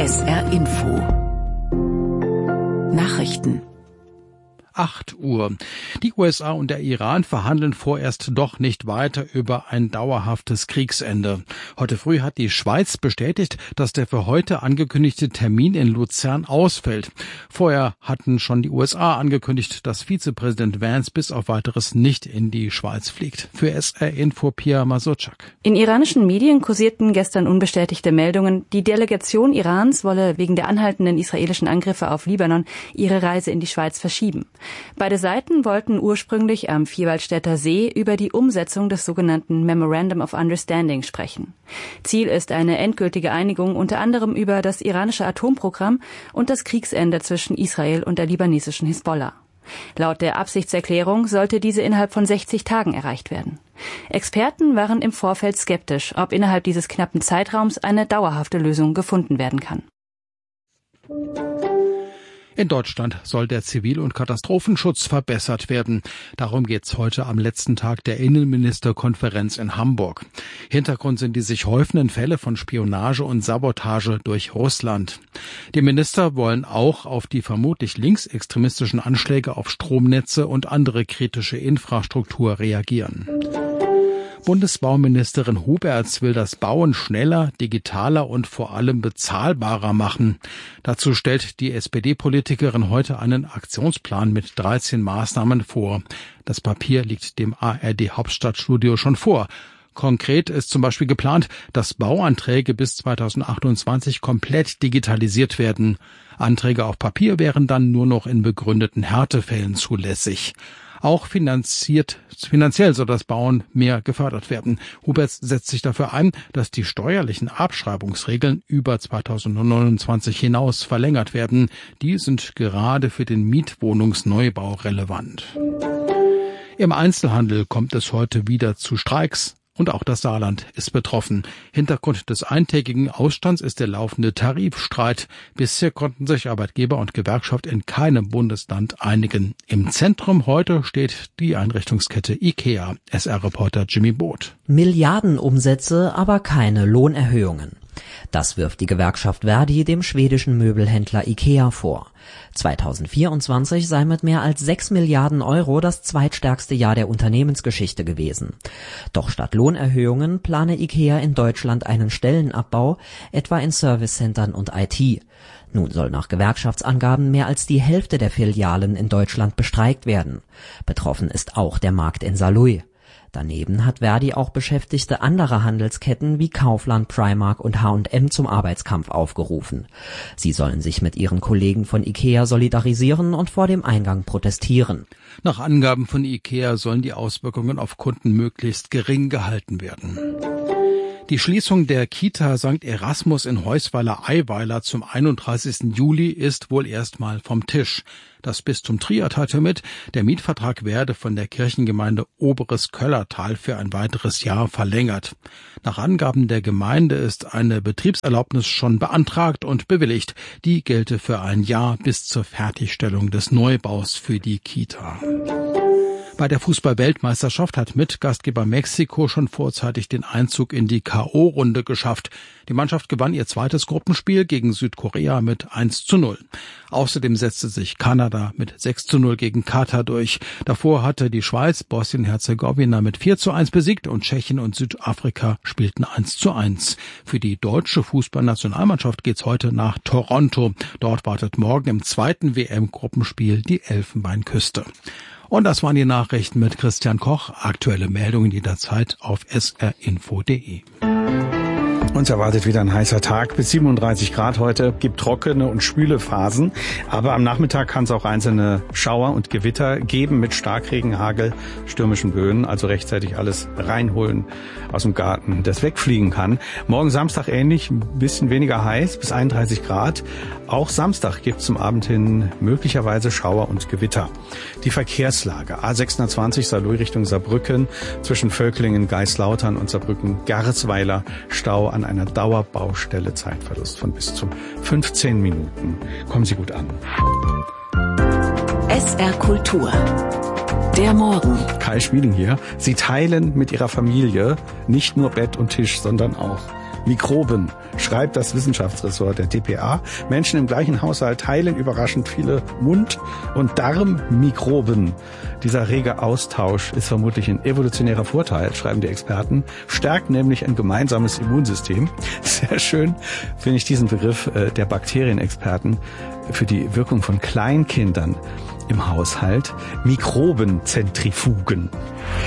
SR Info Nachrichten 8 Uhr. Die USA und der Iran verhandeln vorerst doch nicht weiter über ein dauerhaftes Kriegsende. Heute früh hat die Schweiz bestätigt, dass der für heute angekündigte Termin in Luzern ausfällt. Vorher hatten schon die USA angekündigt, dass Vizepräsident Vance bis auf Weiteres nicht in die Schweiz fliegt. Für SR Info Pia Masurczak. In iranischen Medien kursierten gestern unbestätigte Meldungen, die Delegation Irans wolle wegen der anhaltenden israelischen Angriffe auf Libanon ihre Reise in die Schweiz verschieben. Beide Seiten wollten ursprünglich am Vierwaldstätter See über die Umsetzung des sogenannten Memorandum of Understanding sprechen. Ziel ist eine endgültige Einigung unter anderem über das iranische Atomprogramm und das Kriegsende zwischen Israel und der libanesischen Hisbollah. Laut der Absichtserklärung sollte diese innerhalb von 60 Tagen erreicht werden. Experten waren im Vorfeld skeptisch, ob innerhalb dieses knappen Zeitraums eine dauerhafte Lösung gefunden werden kann. In Deutschland soll der Zivil- und Katastrophenschutz verbessert werden. Darum geht's heute am letzten Tag der Innenministerkonferenz in Hamburg. Hintergrund sind die sich häufenden Fälle von Spionage und Sabotage durch Russland. Die Minister wollen auch auf die vermutlich linksextremistischen Anschläge auf Stromnetze und andere kritische Infrastruktur reagieren. Bundesbauministerin Huberts will das Bauen schneller, digitaler und vor allem bezahlbarer machen. Dazu stellt die SPD-Politikerin heute einen Aktionsplan mit 13 Maßnahmen vor. Das Papier liegt dem ARD-Hauptstadtstudio schon vor. Konkret ist zum Beispiel geplant, dass Bauanträge bis 2028 komplett digitalisiert werden. Anträge auf Papier wären dann nur noch in begründeten Härtefällen zulässig. Auch finanziell soll das Bauen mehr gefördert werden. Huberts setzt sich dafür ein, dass die steuerlichen Abschreibungsregeln über 2029 hinaus verlängert werden. Die sind gerade für den Mietwohnungsneubau relevant. Im Einzelhandel kommt es heute wieder zu Streiks. Und auch das Saarland ist betroffen. Hintergrund des eintägigen Ausstands ist der laufende Tarifstreit. Bisher konnten sich Arbeitgeber und Gewerkschaft in keinem Bundesland einigen. Im Zentrum heute steht die Einrichtungskette IKEA. SR-Reporter Jimmy Boot. Milliardenumsätze, aber keine Lohnerhöhungen. Das wirft die Gewerkschaft Verdi dem schwedischen Möbelhändler IKEA vor. 2024 sei mit mehr als 6 Milliarden Euro das zweitstärkste Jahr der Unternehmensgeschichte gewesen. Doch statt Lohnerhöhungen plane IKEA in Deutschland einen Stellenabbau, etwa in Servicecentern und IT. Nun soll nach Gewerkschaftsangaben mehr als die Hälfte der Filialen in Deutschland bestreikt werden. Betroffen ist auch der Markt in Saarlouis. Daneben hat Verdi auch Beschäftigte anderer Handelsketten wie Kaufland, Primark und H&M zum Arbeitskampf aufgerufen. Sie sollen sich mit ihren Kollegen von IKEA solidarisieren und vor dem Eingang protestieren. Nach Angaben von IKEA sollen die Auswirkungen auf Kunden möglichst gering gehalten werden. Die Schließung der Kita St. Erasmus in Heusweiler-Eiweiler zum 31. Juli ist wohl erstmal vom Tisch. Das Bistum Trier teilte mit, der Mietvertrag werde von der Kirchengemeinde Oberes Köllertal für ein weiteres Jahr verlängert. Nach Angaben der Gemeinde ist eine Betriebserlaubnis schon beantragt und bewilligt. Die gelte für ein Jahr bis zur Fertigstellung des Neubaus für die Kita. Bei der Fußball-Weltmeisterschaft hat Mitgastgeber Mexiko schon vorzeitig den Einzug in die K.O.-Runde geschafft. Die Mannschaft gewann ihr zweites Gruppenspiel gegen Südkorea mit 1:0. Außerdem setzte sich Kanada mit 6:0 gegen Katar durch. Davor hatte die Schweiz Bosnien-Herzegowina mit 4:1 besiegt und Tschechien und Südafrika spielten 1:1. Für die deutsche Fußballnationalmannschaft geht's heute nach Toronto. Dort wartet morgen im zweiten WM-Gruppenspiel die Elfenbeinküste. Und das waren die Nachrichten mit Christian Koch. Aktuelle Meldungen jederzeit auf srinfo.de. Uns erwartet wieder ein heißer Tag bis 37 Grad heute, gibt trockene und schwüle Phasen, aber am Nachmittag kann es auch einzelne Schauer und Gewitter geben mit Starkregen, Hagel, stürmischen Böen, also rechtzeitig alles reinholen aus dem Garten, das wegfliegen kann. Morgen Samstag ähnlich, ein bisschen weniger heiß, bis 31 Grad. Auch Samstag gibt es zum Abend hin möglicherweise Schauer und Gewitter. Die Verkehrslage, A620 Saarlouis Richtung Saarbrücken, zwischen Völklingen, Geislautern und Saarbrücken-Garzweiler, Stau an einer Dauerbaustelle, Zeitverlust von bis zu 15 Minuten. Kommen Sie gut an. SR Kultur. Der Morgen. Kai Schmieding hier. Sie teilen mit Ihrer Familie nicht nur Bett und Tisch, sondern auch Mikroben, schreibt das Wissenschaftsressort der dpa. Menschen im gleichen Haushalt teilen überraschend viele Mund- und Darmmikroben. Dieser rege Austausch ist vermutlich ein evolutionärer Vorteil, schreiben die Experten, stärkt nämlich ein gemeinsames Immunsystem. Sehr schön finde ich diesen Begriff der Bakterienexperten für die Wirkung von Kleinkindern im Haushalt, Mikrobenzentrifugen.